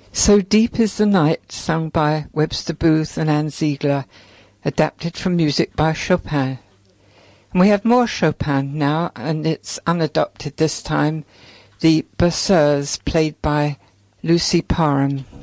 So Deep is the Night, sung by Webster Booth and Anne Ziegler, adapted from music by Chopin. And we have more Chopin now, and it's unadopted this time, the Berceuse, played by Lucy Parham.